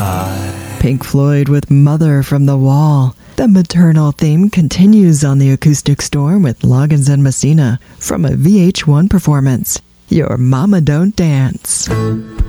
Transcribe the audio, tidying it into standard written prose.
Pink Floyd with Mother from the Wall. The maternal theme continues on the Acoustic Storm with Loggins and Messina from a VH1 performance, Your Mama Don't Dance.